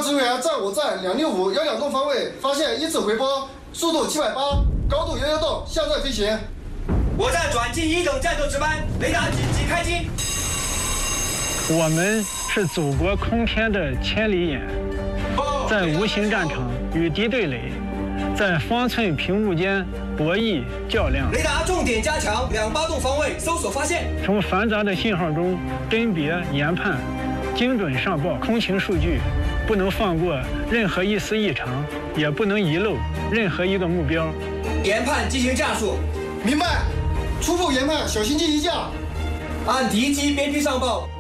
指挥员在我站265-120洞方位发现一次回波，速度780，高度116洞，向在飞行。 我站转机1等战斗值班，雷达紧急开机。 我们是祖国空天的千里眼，在无形战场与敌对垒，在方寸屏幕间博弈较量。 雷达重点加强280洞方位搜索发现。 从繁杂的信号中甄别研判，精准上报空情数据，不能放过任何一丝异常，也不能遗漏任何一个目标。 研判进行战术。 明白。初步研判，小型机移架。 按敌机边批上报。